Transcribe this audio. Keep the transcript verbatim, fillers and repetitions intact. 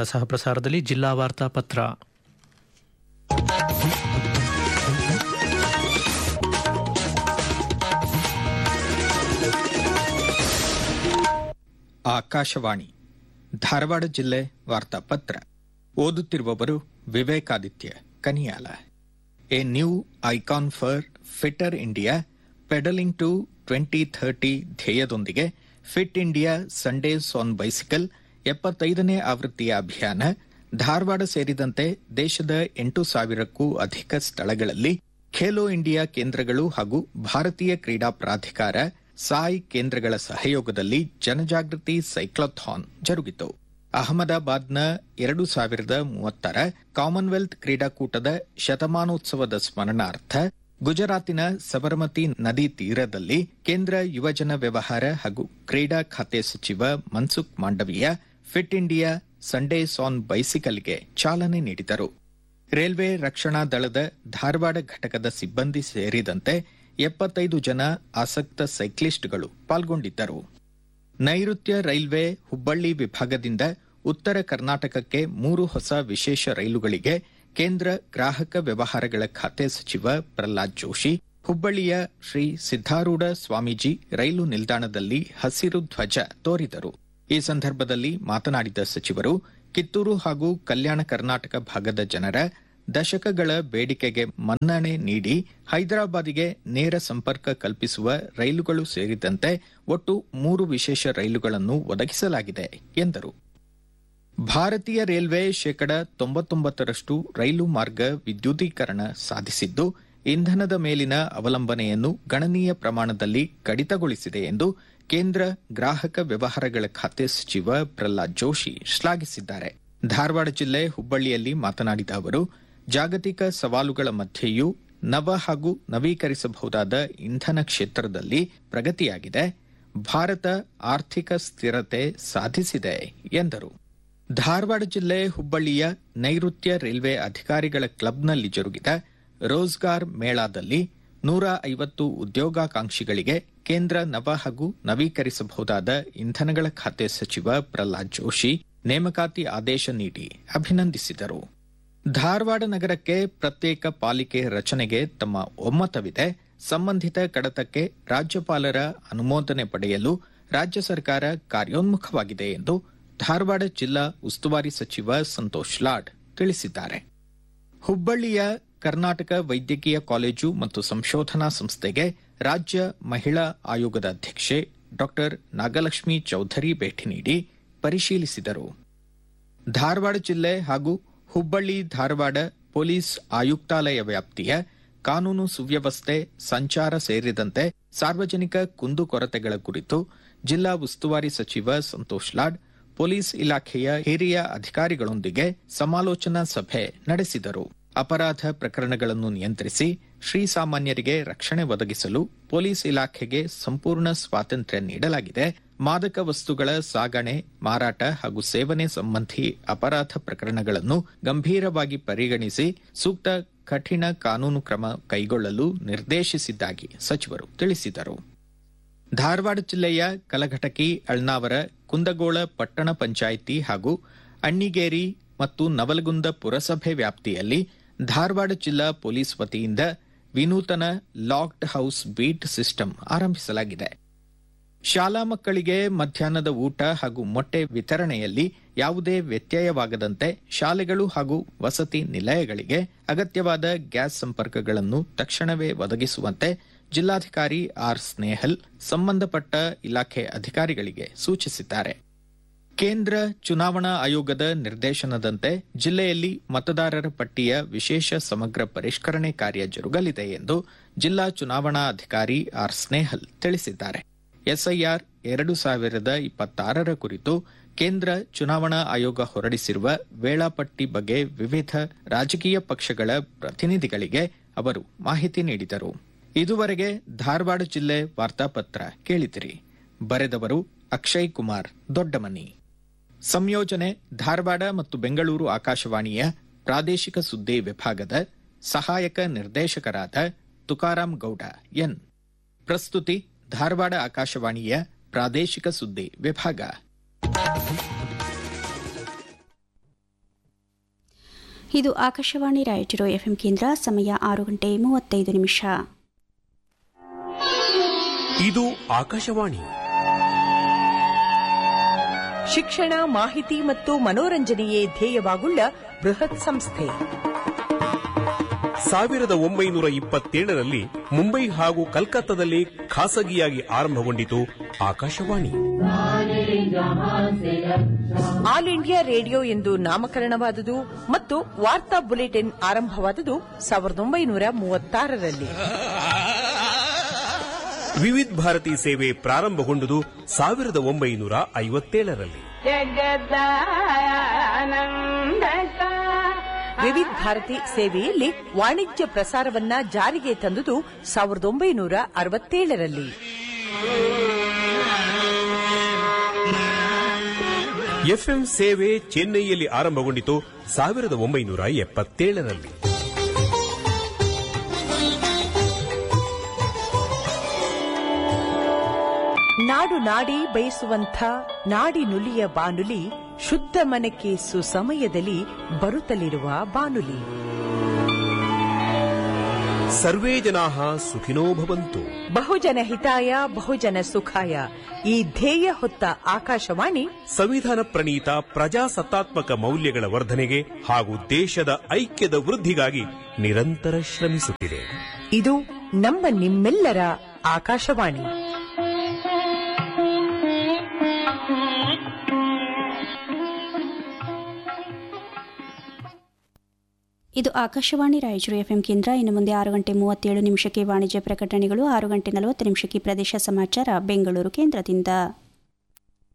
ಕಾರ್ಯಕ್ರಮದ ಸಹಪ್ರಸಾರದಲ್ಲಿ ಜಿಲ್ಲಾ ವಾರ್ತಾ ಪತ್ರ. ಆಕಾಶವಾಣಿ ಧಾರವಾಡ ಜಿಲ್ಲೆ ವಾರ್ತಾಪತ್ರ. ಓದುತ್ತಿರುವವರು Vivekaditya Kaniyala. A new icon for fitter India pedalling to twenty thirty ಧ್ಯೇಯದೊಂದಿಗೆ fit India Sundays on bicycle ಎಪ್ಪತ್ತೈದನೇ ಆವೃತ್ತಿಯ ಅಭಿಯಾನ ಧಾರವಾಡ ಸೇರಿದಂತೆ ದೇಶದ ಎಂಟು ಸಾವಿರಕ್ಕೂ ಅಧಿಕ ಸ್ಥಳಗಳಲ್ಲಿ ಖೇಲೋ ಇಂಡಿಯಾ ಕೇಂದ್ರಗಳು ಹಾಗೂ ಭಾರತೀಯ ಕ್ರೀಡಾ ಪ್ರಾಧಿಕಾರ ಸಾಯ್ ಕೇಂದ್ರಗಳ ಸಹಯೋಗದಲ್ಲಿ ಜನಜಾಗೃತಿ ಸೈಕ್ಲಥಾನ್ ಜರುಗಿತು. ಅಹಮದಾಬಾದ್ನ ಎರಡು ಸಾವಿರದ ಮೂವತ್ತರ ಕಾಮನ್ವೆಲ್ತ್ ಕ್ರೀಡಾಕೂಟದ ಶತಮಾನೋತ್ಸವದ ಸ್ಮರಣಾರ್ಥ ಗುಜರಾತಿನ ಸಬರಮತಿ ನದಿ ತೀರದಲ್ಲಿ ಕೇಂದ್ರ ಯುವಜನ ವ್ಯವಹಾರ ಹಾಗೂ ಕ್ರೀಡಾ ಖಾತೆ ಸಚಿವ Mansukh Mandaviya fit India Sundays on ಬೈಸಿಕಲ್ಗೆ ಚಾಲನೆ ನೀಡಿದರು. ರೈಲ್ವೆ ರಕ್ಷಣಾ ದಳದ ಧಾರವಾಡ ಘಟಕದ ಸಿಬ್ಬಂದಿ ಸೇರಿದಂತೆ ಎಪ್ಪತ್ತೈದು ಜನ ಆಸಕ್ತ ಸೈಕ್ಲಿಸ್ಟ್ಗಳು ಪಾಲ್ಗೊಂಡಿದ್ದರು. ನೈಋತ್ಯ ರೈಲ್ವೆ ಹುಬ್ಬಳ್ಳಿ ವಿಭಾಗದಿಂದ ಉತ್ತರ ಕರ್ನಾಟಕಕ್ಕೆ ಮೂರು ಹೊಸ ವಿಶೇಷ ರೈಲುಗಳಿಗೆ ಕೇಂದ್ರ ಗ್ರಾಹಕ ವ್ಯವಹಾರಗಳ ಖಾತೆ ಸಚಿವ ಪ್ರಹ್ಲಾದ್ ಜೋಶಿ ಹುಬ್ಬಳ್ಳಿಯ ಶ್ರೀ ಸಿದ್ದಾರೂಢ ಸ್ವಾಮೀಜಿ ರೈಲು ನಿಲ್ದಾಣದಲ್ಲಿ ಹಸಿರು ಧ್ವಜ ತೋರಿದರು. ಈ ಸಂದರ್ಭದಲ್ಲಿ ಮಾತನಾಡಿದ ಸಚಿವರು, ಕಿತ್ತೂರು ಹಾಗೂ ಕಲ್ಯಾಣ ಕರ್ನಾಟಕ ಭಾಗದ ಜನರ ದಶಕಗಳ ಬೇಡಿಕೆಗೆ ಮನ್ನಣೆ ನೀಡಿ ಹೈದರಾಬಾದಿಗೆ ನೇರ ಸಂಪರ್ಕ ಕಲ್ಪಿಸುವ ರೈಲುಗಳು ಸೇರಿದಂತೆ ಒಟ್ಟು ಮೂರು ವಿಶೇಷ ರೈಲುಗಳನ್ನು ಒದಗಿಸಲಾಗಿದೆ ಎಂದರು. ಭಾರತೀಯ ರೈಲ್ವೆ ಶೇಕಡ ತೊಂಬತ್ತೊಂಬತ್ತರಷ್ಟು ರೈಲು ಮಾರ್ಗ ವಿದ್ಯುದೀಕರಣ ಸಾಧಿಸಿದ್ದು ಇಂಧನದ ಮೇಲಿನ ಅವಲಂಬನೆಯನ್ನು ಗಣನೀಯ ಪ್ರಮಾಣದಲ್ಲಿ ಕಡಿತಗೊಳಿಸಿದೆ ಎಂದು ಕೇಂದ್ರ ಗ್ರಾಹಕ ವ್ಯವಹಾರಗಳ ಖಾತೆ ಸಚಿವ ಪ್ರಹ್ಲಾದ್ ಜೋಶಿ ಶ್ಲಾಘಿಸಿದ್ದಾರೆ. ಧಾರವಾಡ ಜಿಲ್ಲೆ ಹುಬ್ಬಳ್ಳಿಯಲ್ಲಿ ಮಾತನಾಡಿದ ಅವರು, ಜಾಗತಿಕ ಸವಾಲುಗಳ ಮಧ್ಯೆಯೂ ನವ ಹಾಗೂ ನವೀಕರಿಸಬಹುದಾದ ಇಂಧನ ಕ್ಷೇತ್ರದಲ್ಲಿ ಪ್ರಗತಿಯಾಗಿದೆ. ಭಾರತ ಆರ್ಥಿಕ ಸ್ಥಿರತೆ ಸಾಧಿಸಿದೆ ಎಂದರು. ಧಾರವಾಡ ಜಿಲ್ಲೆ ಹುಬ್ಬಳ್ಳಿಯ ನೈಋತ್ಯ ರೈಲ್ವೆ ಅಧಿಕಾರಿಗಳ ಕ್ಲಬ್ನಲ್ಲಿ ಜರುಗಿದ ರೋಜ್ಗಾರ್ ಮೇಳಾದಲ್ಲಿ ನೂರ ಐವತ್ತು ಉದ್ಯೋಗಾಕಾಂಕ್ಷಿಗಳಿಗೆ ಕೇಂದ್ರ ನವ ಹಾಗೂ ನವೀಕರಿಸಬಹುದಾದ ಇಂಧನಗಳ ಖಾತೆ ಸಚಿವ ಪ್ರಹ್ಲಾದ್ ಜೋಶಿ ನೇಮಕಾತಿ ಆದೇಶ ನೀಡಿ ಅಭಿನಂದಿಸಿದರು. ಧಾರವಾಡ ನಗರಕ್ಕೆ ಪ್ರತ್ಯೇಕ ಪಾಲಿಕೆ ರಚನೆಗೆ ತಮ್ಮ ಒಮ್ಮತವಿದೆ. ಸಂಬಂಧಿತ ಕಡತಕ್ಕೆ ರಾಜ್ಯಪಾಲರ ಅನುಮೋದನೆ ಪಡೆಯಲು ರಾಜ್ಯ ಸರ್ಕಾರ ಕಾರ್ಯೋನ್ಮುಖವಾಗಿದೆ ಎಂದು ಧಾರವಾಡ ಜಿಲ್ಲಾ ಉಸ್ತುವಾರಿ ಸಚಿವ ಸಂತೋಷ್ ಲಾಡ್ ತಿಳಿಸಿದ್ದಾರೆ. ಹುಬ್ಬಳ್ಳಿಯ ಕರ್ನಾಟಕ ವೈದ್ಯಕೀಯ ಕಾಲೇಜು ಮತ್ತು ಸಂಶೋಧನಾ ಸಂಸ್ಥೆಗೆ ರಾಜ್ಯ ಮಹಿಳಾ ಆಯೋಗದ ಅಧ್ಯಕ್ಷೆ ಡಾ ನಾಗಲಕ್ಷ್ಮಿ ಚೌಧರಿ ಭೇಟಿ ನೀಡಿ ಪರಿಶೀಲಿಸಿದರು. ಧಾರವಾಡ ಜಿಲ್ಲೆ ಹಾಗೂ ಹುಬ್ಬಳ್ಳಿ ಧಾರವಾಡ ಪೊಲೀಸ್ ಆಯುಕ್ತಾಲಯ ವ್ಯಾಪ್ತಿಯ ಕಾನೂನು ಸುವ್ಯವಸ್ಥೆ, ಸಂಚಾರ ಸೇರಿದಂತೆ ಸಾರ್ವಜನಿಕ ಕುಂದುಕೊರತೆಗಳ ಕುರಿತು ಜಿಲ್ಲಾ ಉಸ್ತುವಾರಿ ಸಚಿವ ಸಂತೋಷ್ ಲಾಡ್ ಪೊಲೀಸ್ ಇಲಾಖೆಯ ಹಿರಿಯ ಅಧಿಕಾರಿಗಳೊಂದಿಗೆ ಸಮಾಲೋಚನಾ ಸಭೆ ನಡೆಸಿದರು. ಅಪರಾಧ ಪ್ರಕರಣಗಳನ್ನು ನಿಯಂತ್ರಿಸಿ ಶ್ರೀಸಾಮಾನ್ಯರಿಗೆ ರಕ್ಷಣೆ ಒದಗಿಸಲು ಪೊಲೀಸ್ ಇಲಾಖೆಗೆ ಸಂಪೂರ್ಣ ಸ್ವಾತಂತ್ರ್ಯ ನೀಡಲಾಗಿದೆ. ಮಾದಕ ವಸ್ತುಗಳ ಸಾಗಣೆ, ಮಾರಾಟ ಹಾಗೂ ಸೇವನೆ ಸಂಬಂಧಿ ಅಪರಾಧ ಪ್ರಕರಣಗಳನ್ನು ಗಂಭೀರವಾಗಿ ಪರಿಗಣಿಸಿ ಸೂಕ್ತ ಕಠಿಣ ಕಾನೂನು ಕ್ರಮ ಕೈಗೊಳ್ಳಲು ನಿರ್ದೇಶಿಸಿದ್ದಾಗಿ ಸಚಿವರು ತಿಳಿಸಿದರು. ಧಾರವಾಡ ಜಿಲ್ಲೆಯ ಕಲಘಟಕಿ, ಅಳ್ನಾವರ, ಕುಂದಗೋಳ ಪಟ್ಟಣ ಪಂಚಾಯಿತಿ ಹಾಗೂ ಅಣ್ಣಿಗೇರಿ ಮತ್ತು ನವಲಗುಂದ ಪುರಸಭೆ ವ್ಯಾಪ್ತಿಯಲ್ಲಿ ಧಾರವಾಡ ಜಿಲ್ಲಾ ಪೊಲೀಸ್ ವತಿಯಿಂದ ವಿನೂತನ ಲಾಕ್ಡ್ ಹೌಸ್ ಬೀಟ್ ಸಿಸ್ಟಮ್ ಆರಂಭಿಸಲಾಗಿದೆ. ಶಾಲಾ ಮಕ್ಕಳಿಗೆ ಮಧ್ಯಾಹ್ನದ ಊಟ ಹಾಗೂ ಮೊಟ್ಟೆ ವಿತರಣೆಯಲ್ಲಿ ಯಾವುದೇ ವ್ಯತ್ಯಯವಾಗದಂತೆ ಶಾಲೆಗಳು ಹಾಗೂ ವಸತಿ ನಿಲಯಗಳಿಗೆ ಅಗತ್ಯವಾದ ಗ್ಯಾಸ್ ಸಂಪರ್ಕಗಳನ್ನು ತಕ್ಷಣವೇ ಒದಗಿಸುವಂತೆ ಜಿಲ್ಲಾಧಿಕಾರಿ ಆರ್ ಸ್ನೇಹಲ್ ಸಂಬಂಧಪಟ್ಟ ಇಲಾಖೆ ಅಧಿಕಾರಿಗಳಿಗೆ ಸೂಚಿಸಿದ್ದಾರೆ. ಕೇಂದ್ರ ಚುನಾವಣಾ ಆಯೋಗದ ನಿರ್ದೇಶನದಂತೆ ಜಿಲ್ಲೆಯಲ್ಲಿ ಮತದಾರರ ಪಟ್ಟಿಯ ವಿಶೇಷ ಸಮಗ್ರ ಪರಿಷ್ಕರಣೆ ಕಾರ್ಯ ಜರುಗಲಿದೆ ಎಂದು ಜಿಲ್ಲಾ ಚುನಾವಣಾ ಅಧಿಕಾರಿ ಆರ್ ಸ್ನೇಹಲ್ ತಿಳಿಸಿದ್ದಾರೆ. ಎಸ್ಐಆರ್ ಎರಡು ಸಾವಿರದ ಇಪ್ಪತ್ತಾರರ ಕುರಿತು ಕೇಂದ್ರ ಚುನಾವಣಾ ಆಯೋಗ ಹೊರಡಿಸಿರುವ ವೇಳಾಪಟ್ಟಿ ಬಗ್ಗೆ ವಿವಿಧ ರಾಜಕೀಯ ಪಕ್ಷಗಳ ಪ್ರತಿನಿಧಿಗಳಿಗೆ ಅವರು ಮಾಹಿತಿ ನೀಡಿದರು. ಇದುವರೆಗೆ ಧಾರವಾಡ ಜಿಲ್ಲೆ ವಾರ್ತಾಪತ್ರ ಕೇಳಿದಿರಿ. ಬರೆದವರು ಅಕ್ಷಯ್ ಕುಮಾರ್ ದೊಡ್ಡಮನಿ. ಸಂಯೋಜನೆ ಧಾರವಾಡ ಮತ್ತು ಬೆಂಗಳೂರು ಆಕಾಶವಾಣಿಯ ಪ್ರಾದೇಶಿಕ ಸುದ್ದಿ ವಿಭಾಗದ ಸಹಾಯಕ ನಿರ್ದೇಶಕರಾದ ತುಕಾರಾಂ ಗೌಡ ಎನ್. ಪ್ರಸ್ತುತಿ ಧಾರವಾಡ ಆಕಾಶವಾಣಿಯ ಪ್ರಾದೇಶಿಕ ಸುದ್ದಿ ವಿಭಾಗ. ಇದು ಆಕಾಶವಾಣಿ ರಾಯಚೂರು ಎಫ್ಎಂ ಕೇಂದ್ರ. ಸಮಯ ಆರು ಗಂಟೆ ಮೂವತ್ತೈದು ನಿಮಿಷ. ಇದು ಆಕಾಶವಾಣಿ. ಶಿಕ್ಷಣ, ಮಾಹಿತಿ ಮತ್ತು ಮನೋರಂಜನೆಯೇ ಧ್ಯೇಯವಾಗುಳ್ಳ ಬೃಹತ್ ಸಂಸ್ಥೆ. ಸಾವಿರದ ಒಂಬೈನೂರ ಇಪ್ಪತ್ತೇಳರಲ್ಲಿ ಮುಂಬೈ ಹಾಗೂ ಕಲ್ಕತ್ತಾದಲ್ಲಿ ಖಾಸಗಿಯಾಗಿ ಆರಂಭಗೊಂಡಿತು ಆಕಾಶವಾಣಿ. ಆಲ್ ಇಂಡಿಯಾ ರೇಡಿಯೋ ಎಂದು ನಾಮಕರಣವಾದುದು ಮತ್ತು ವಾರ್ತಾ ಬುಲೆಟಿನ್ ಆರಂಭವಾದುದು ಸಾವಿರದ ಒಂಬೈನೂರ ಮೂವತ್ತಾರರಲ್ಲಿ. ವಿವಿಧ ಭಾರತಿ ಸೇವೆ ಪ್ರಾರಂಭಗೊಂಡುದು ಸಾವಿರದ ಒಂಬೈನೂರ ಐವತ್ತೇಳರಲ್ಲಿ. ವಿವಿಧ ಭಾರತಿ ಸೇವೆಯಲ್ಲಿ ವಾಣಿಜ್ಯ ಪ್ರಸಾರವನ್ನ ಜಾರಿಗೆ ತಂದುದು ಸಾವಿರದ ಒಂಬೈನೂರ ಅರವತ್ತೇಳರಲ್ಲಿ. ಎಫ್ಎಂ ಸೇವೆ ಚೆನ್ನೈಯಲ್ಲಿ ಆರಂಭಗೊಂಡಿತು ಸಾವಿರದ ಒಂಬೈನೂರ ಎಪ್ಪತ್ತೇಳರಲ್ಲಿ. ನಾಡು ನಾಡಿ ಬಯಸುವಂಥ ನಾಡಿ ನುಲಿಯ ಬಾನುಲಿ, ಶುದ್ಧ ಮನಕ್ಕೆ ಸುಸಮಯದಲ್ಲಿ ಬರುತ್ತಲಿರುವ ಬಾನುಲಿ. ಸರ್ವೇ ಜನಾಃ ಸುಖಿನೋ ಭವಂತು. ಬಹುಜನ ಹಿತಾಯ ಬಹುಜನ ಸುಖಾಯ ಈ ಧ್ಯೇಯ ಹೊತ್ತ ಆಕಾಶವಾಣಿ ಸಂವಿಧಾನ ಪ್ರಣೀತ ಪ್ರಜಾಸತ್ತಾತ್ಮಕ ಮೌಲ್ಯಗಳ ವರ್ಧನೆಗೆ ಹಾಗೂ ದೇಶದ ಐಕ್ಯದ ವೃದ್ಧಿಗಾಗಿ ನಿರಂತರ ಶ್ರಮಿಸುತ್ತಿದೆ. ಇದು ನಮ್ಮ ನಿಮ್ಮೆಲ್ಲರ ಆಕಾಶವಾಣಿ. ಇದು ಆಕಾಶವಾಣಿ ರಾಯಚೂರು ಎಫ್ಎಂ ಕೇಂದ್ರ. ಇನ್ನು ಮುಂದೆ ಆರು ಗಂಟೆ ಮೂವತ್ತೇಳು ನಿಮಿಷಕ್ಕೆ ವಾಣಿಜ್ಯ ಪ್ರಕಟಣೆಗಳು, ಆರು ಗಂಟೆ ನಲವತ್ತು ನಿಮಿಷಕ್ಕೆ ಪ್ರದೇಶ ಸಮಾಚಾರ ಬೆಂಗಳೂರು ಕೇಂದ್ರದಿಂದ.